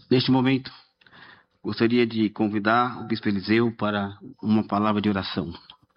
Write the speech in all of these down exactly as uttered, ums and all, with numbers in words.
Neste momento, gostaria de convidar o Bispo Eliseu para uma palavra de oração.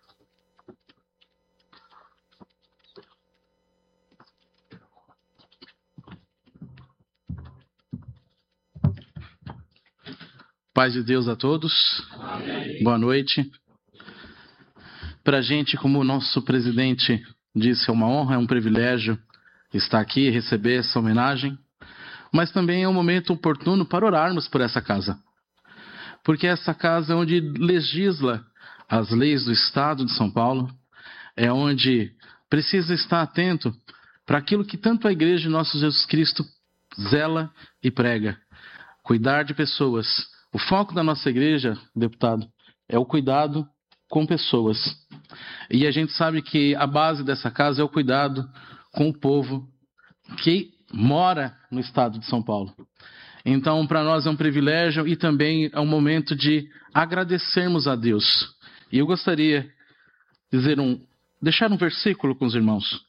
Paz de Deus a todos. Amém. Boa noite. Para a gente, como o nosso presidente disse, é uma honra, é um privilégio estar aqui e receber essa homenagem, mas também é um momento oportuno para orarmos por essa casa, porque essa casa é onde legisla as leis do Estado de São Paulo, é onde precisa estar atento para aquilo que tanto a Igreja de Nosso Jesus Cristo zela e prega, cuidar de pessoas. O foco da nossa igreja, deputado, é o cuidado com pessoas. E a gente sabe que a base dessa casa é o cuidado com o povo que mora no estado de São Paulo. Então, para nós é um privilégio e também é um momento de agradecermos a Deus. E eu gostaria de dizer um, deixar um versículo com os irmãos.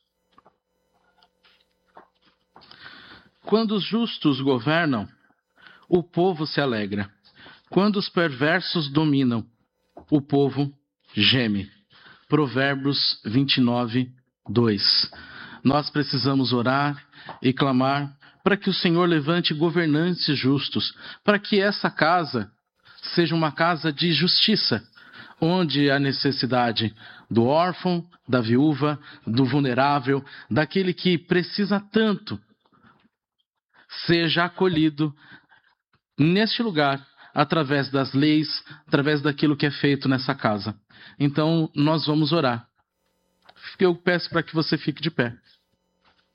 Quando os justos governam, o povo se alegra. Quando os perversos dominam, o povo geme. Provérbios vinte e nove, dois. Nós precisamos orar e clamar para que o Senhor levante governantes justos, para que essa casa seja uma casa de justiça, onde a necessidade do órfão, da viúva, do vulnerável, daquele que precisa tanto, seja acolhido neste lugar, através das leis, através daquilo que é feito nessa casa. Então, nós vamos orar. Eu peço para que você fique de pé.